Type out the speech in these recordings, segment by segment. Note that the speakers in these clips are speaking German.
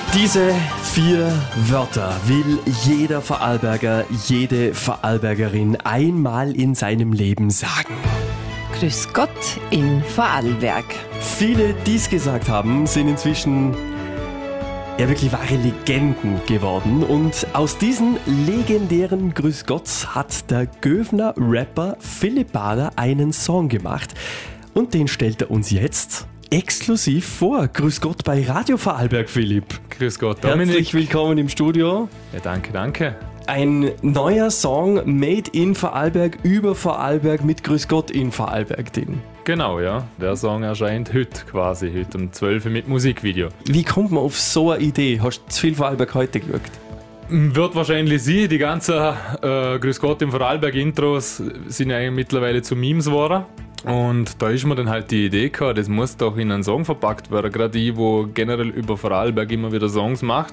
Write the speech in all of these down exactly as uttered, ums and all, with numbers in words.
Diese vier Wörter will jeder Vorarlberger, jede Vorarlbergerin einmal in seinem Leben sagen. Grüß Gott in Vorarlberg. Viele, die es gesagt haben, sind inzwischen ja wirklich wahre Legenden geworden. Und aus diesen legendären Grüß Gotts hat der Göfner Rapper Philipp Bader einen Song gemacht. Und den stellt er uns jetzt exklusiv vor. Grüß Gott bei Radio Vorarlberg, Philipp. Grüß Gott, Dominik. Herzlich willkommen im Studio. Ja, danke, danke. Ein neuer Song made in Vorarlberg über Vorarlberg mit Grüß Gott in Vorarlberg drin. Genau, ja. Der Song erscheint heute quasi, heute um zwölf Uhr mit Musikvideo. Wie kommt man auf so eine Idee? Hast du zu viel Vorarlberg heute geschaut? Wird wahrscheinlich sie. Die ganzen äh, Grüß Gott im Vorarlberg-Intros sind ja mittlerweile zu Memes geworden. Und da ist mir dann halt die Idee gehabt, das muss doch in einen Song verpackt werden. Gerade ich, wo generell über Vorarlberg immer wieder Songs macht.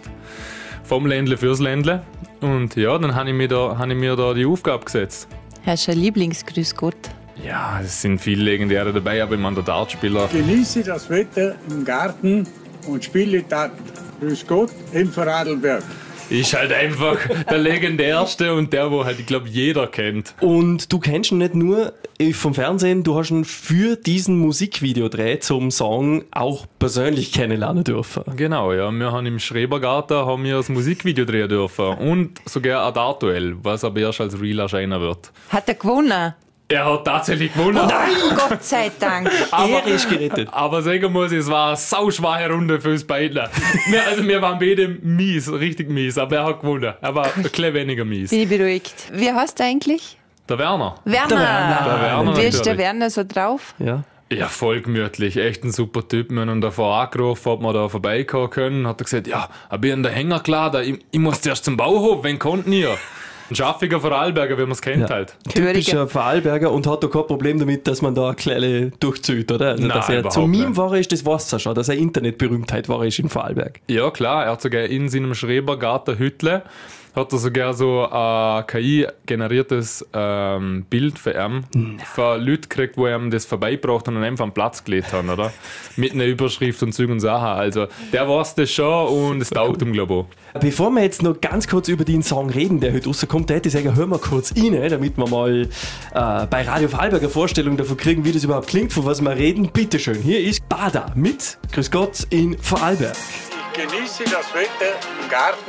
Vom Ländle fürs Ländle. Und ja, dann habe ich, mir da, hab ich mir da die Aufgabe gesetzt. Hast du ein Lieblingsgrüß Gott? Ja, es sind viele Legendäre dabei, aber ich meine, der Dartspieler. Genieße das Wetter im Garten und spiele Dart. Grüß Gott in Vorarlberg. Ist halt einfach der legendärste und der, wo halt, ich glaube, jeder kennt. Und du kennst ihn nicht nur vom Fernsehen, du hast ihn für diesen Musikvideodreh zum Song auch persönlich kennenlernen dürfen. Genau, ja. Wir haben im Schrebergarten haben wir das Musikvideo drehen dürfen und sogar ein Dartduell, was aber erst als Real erscheinen wird. Hat er gewonnen? Er hat tatsächlich gewonnen. Nein, Gott sei Dank. Er ist gerettet. Aber sagen muss ich, es war eine sauschwache Runde für uns beide. wir, also wir waren beide mies, richtig mies, aber er hat gewonnen. Er war ein bisschen weniger mies. Bin ich beruhigt. Wie heißt er eigentlich? Der Werner. Werner. Der Werner. Der Werner Und wie ist der natürlich. Werner so drauf? Ja. Ja, voll gemütlich. Echt ein super Typ. Wir haben ihn davor angerufen, ob wir da vorbeikommen können. Hat er gesagt, ja, hab ich an der Hänger klar, da, ich, ich muss zuerst zum Bauhof, wenn konnten ihr? Ein schaffiger Vorarlberger, wie man es kennt Ja. halt. Typischer Vorarlberger und hat da kein Problem damit, dass man da eine kleine durchzieht, oder? Also, Nein, dass er überhaupt zum Meme nicht. war, ist, das weißt du schon, dass er Internetberühmtheit war ist in Vorarlberg. Ja klar, er hat sogar in seinem Schrebergarten Hütle hat er sogar so ein K I-generiertes ähm, Bild für ihn, für Leute gekriegt, wo ihm das vorbeibracht und dann einfach einen Platz gelegt haben, oder? Mit einer Überschrift und Zeug und Sachen. Also der weiß das schon und es taugt ihm, glaube ich. Bevor wir jetzt noch ganz kurz über den Song reden, der heute rauskommt, hätte ich sagen, hören wir kurz rein, damit wir mal äh, bei Radio Vorarlberg eine Vorstellung davon kriegen, wie das überhaupt klingt, von was wir reden. Bitteschön, hier ist Bader mit Grüß Gott in Vorarlberg. Ich genieße das Wetter im Garten